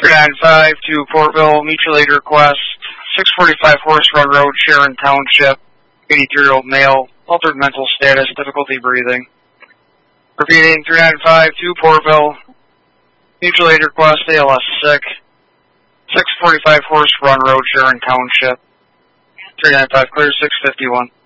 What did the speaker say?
395 to Portville, mutual aid request, 645 Horse Run Road, Sharon Township, 83-year-old male, altered mental status, difficulty breathing. Repeating, 395 to Portville, mutual aid request, ALS sick, 645 Horse Run Road, Sharon Township, 395 clear, 651.